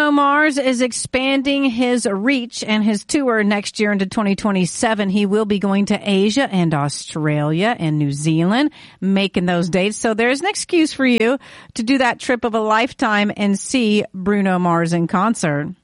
Bruno Mars is expanding his reach and his tour next year into 2027. He will be going to Asia and Australia and New Zealand, making those dates. So there's an excuse for you to do that trip of a lifetime and see Bruno Mars in concert.